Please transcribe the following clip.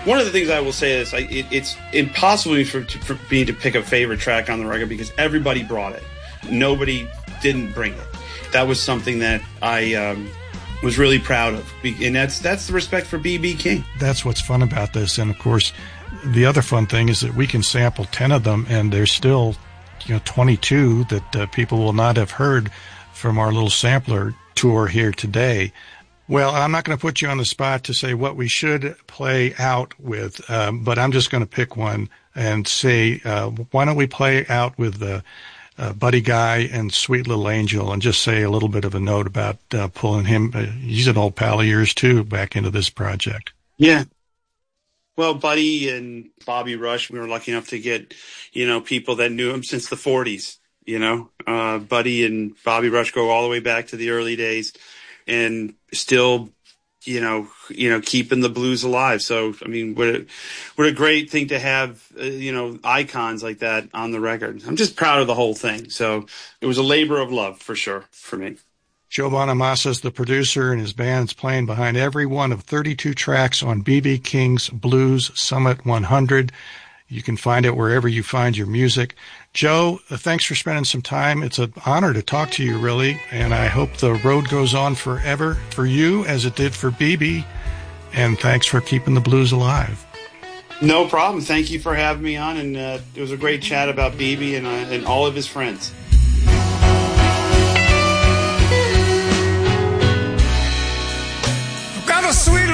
One of the things I will say is it's impossible for me to pick a favorite track on the record because everybody brought it. Nobody didn't bring it. That was something that I was really proud of. And that's the respect for B.B. King. That's what's fun about this. And, of course, the other fun thing is that we can sample 10 of them, and there's still 22 that people will not have heard from our little sampler tour here today. Well, I'm not going to put you on the spot to say what we should play out with, but I'm just going to pick one and say, why don't we play out with Buddy Guy and Sweet Little Angel, and just say a little bit of a note about pulling him. He's an old pal of yours, too, back into this project. Yeah. Well, Buddy and Bobby Rush, we were lucky enough to get, people that knew him since the 40s, Buddy and Bobby Rush go all the way back to the early days. And still, keeping the blues alive. So, I mean, what a great thing to have, icons like that on the record. I'm just proud of the whole thing. So it was a labor of love for sure for me. Joe Bonamassa is the producer, and his band's playing behind every one of 32 tracks on B.B. King's Blues Summit 100. You can find it wherever you find your music. Joe, thanks for spending some time. It's an honor to talk to you, really, and I hope the road goes on forever for you as it did for B.B., and thanks for keeping the blues alive. No problem. Thank you for having me on, and it was a great chat about B.B. and all of his friends. I've got a sweet